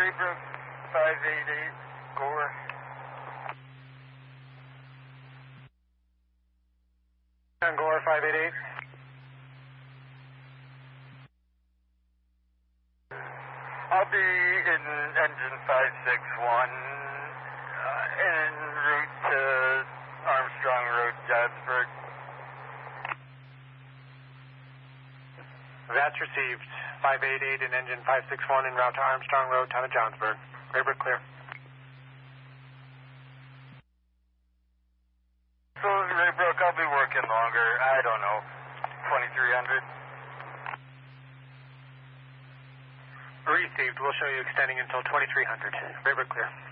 Raybrook 588, Gore. Gore 588. I'll be in engine 561 en route to Armstrong Road, Johnsburg. That's received. 588 in engine 561 en route to Armstrong Road, town of Johnsburg. Raybrook clear. So, Raybrook, I'll be working longer. I don't know, 2300. Received. We'll show you extending until 2300. Raybrook clear.